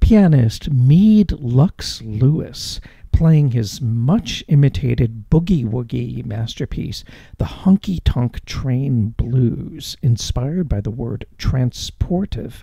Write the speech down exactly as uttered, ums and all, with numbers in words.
pianist Meade Lux Lewis playing his much-imitated boogie-woogie masterpiece, the Honky Tonk Train Blues, inspired by the word transportive